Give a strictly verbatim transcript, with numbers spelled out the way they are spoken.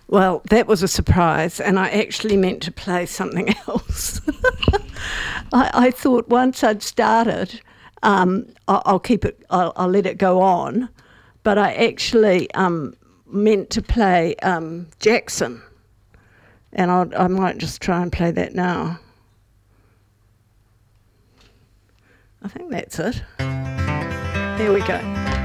Well, that was a surprise, and I actually meant to play something else. I, I thought once I'd started, um, I'll, I'll keep it, I'll, I'll let it go on, but I actually um, meant to play um, Jackson, and I'll, I might just try and play that now. I think that's it. Here we go.